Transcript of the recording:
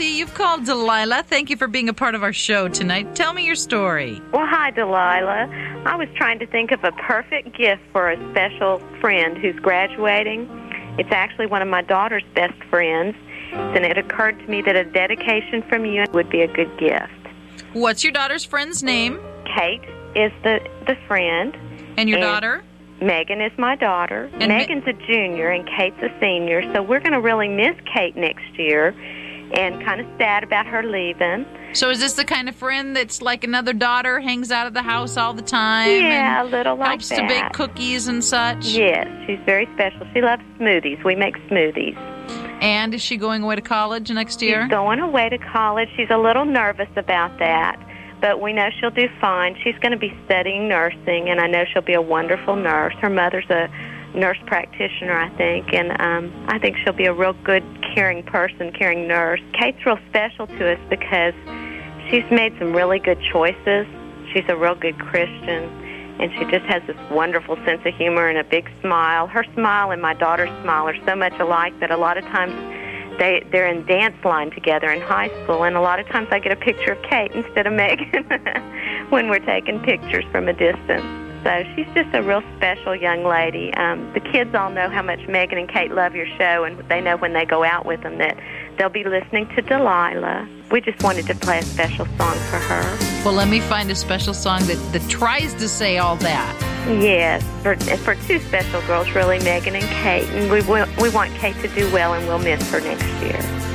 Kathy. You've called Delilah. Thank you for being a part of our show tonight. Tell me your story. Well, hi, Delilah. I was trying to think of a perfect gift for a special friend who's graduating. It's actually one of my daughter's best friends, and it occurred to me that a dedication from you would be a good gift. What's your daughter's friend's name? Kate is the friend. And your daughter? Megan is my daughter. And Megan's a junior and Kate's a senior, so we're going to really miss Kate next year and kind of sad about her leaving. So is this the kind of friend that's like another daughter, hangs out of the house all the time? Yeah, and a little like helps that. to bake cookies and such? Yes, she's very special. She loves smoothies. We make smoothies. And is she going away to college next year? She's going away to college. She's a little nervous about that, but we know she'll do fine. She's going to be studying nursing, and I know she'll be a wonderful nurse. Her mother's a nurse practitioner, I think, and I think she'll be a real good, caring person, caring nurse. Kate's real special to us because she's made some really good choices. She's a real good Christian, and she just has this wonderful sense of humor and a big smile. Her smile and my daughter's smile are so much alike that a lot of times they're in dance line together in high school, and a lot of times I get a picture of Kate instead of Megan when we're taking pictures from a distance. So she's just a real special young lady. The kids all know how much Megan and Kate love your show, and they know when they go out with them that they'll be listening to Delilah. We just wanted to play a special song for her. Well, let me find a special song that tries to say all that. Yes, for two special girls, really, Megan and Kate. And we want Kate to do well, and we'll miss her next year.